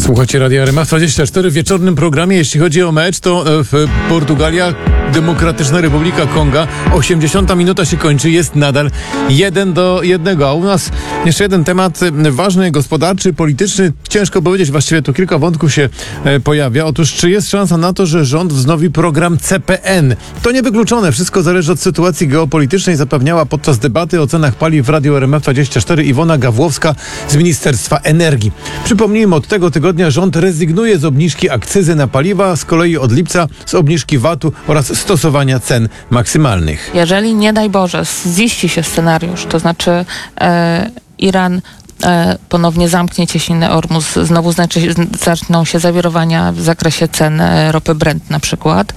Słuchajcie Radia RMF24 w wieczornym programie. Jeśli chodzi o mecz, to Portugalia, Demokratyczna Republika Konga. 80 minuta się kończy, jest nadal 1-1. A u nas jeszcze jeden temat ważny, gospodarczy, polityczny. Ciężko powiedzieć, właściwie tu kilka wątków się pojawia. Otóż czy jest szansa na to, że rząd wznowi program CPN? To niewykluczone. Wszystko zależy od sytuacji geopolitycznej, zapewniała podczas debaty o cenach paliw w Radiu RMF24 Iwona Gawłowska z Ministerstwa Energii. Przypomnijmy, od tego tygodnia rząd rezygnuje z obniżki akcyzy na paliwa, z kolei od lipca z obniżki VAT-u oraz stosowania cen maksymalnych. Jeżeli, nie daj Boże, ziści się scenariusz, to znaczy Iran ponownie zamknie cieśninę Ormus, znowu zaczną się zawirowania w zakresie cen ropy Brent na przykład,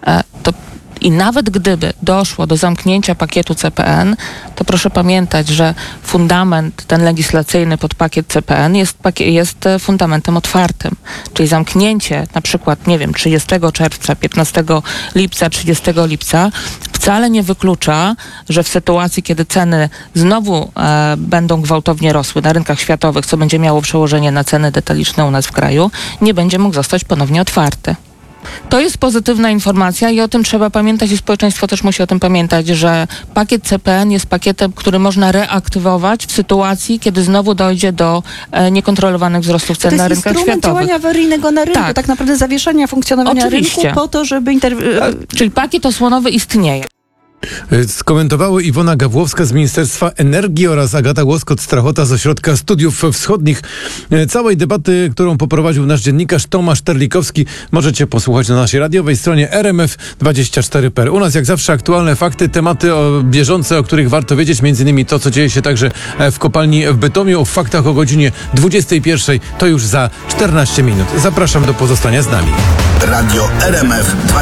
i nawet gdyby doszło do zamknięcia pakietu CPN, to proszę pamiętać, że fundament ten legislacyjny pod pakiet CPN jest fundamentem otwartym. Czyli zamknięcie na przykład, 30 czerwca, 15 lipca, 30 lipca wcale nie wyklucza, że w sytuacji, kiedy ceny znowu będą gwałtownie rosły na rynkach światowych, co będzie miało przełożenie na ceny detaliczne u nas w kraju, nie będzie mógł zostać ponownie otwarty. To jest pozytywna informacja i o tym trzeba pamiętać i społeczeństwo też musi o tym pamiętać, że pakiet CPN jest pakietem, który można reaktywować w sytuacji, kiedy znowu dojdzie do niekontrolowanych wzrostów cen na rynkach światowych. To jest instrument działania awaryjnego na rynku, tak naprawdę zawieszenia funkcjonowania rynku po to, żeby Czyli pakiet osłonowy istnieje. Skomentowały Iwona Gawłowska z Ministerstwa Energii oraz Agata Łoskot-Strachota z Ośrodka Studiów Wschodnich. Całej debaty, którą poprowadził nasz dziennikarz Tomasz Terlikowski, możecie posłuchać na naszej radiowej stronie rmf24.pl. U nas jak zawsze aktualne fakty, tematy bieżące, o których warto wiedzieć, m.in. to, co dzieje się także w kopalni w Bytomiu. W faktach o godzinie 21 to już za 14 minut. Zapraszam do pozostania z nami. Radio RMF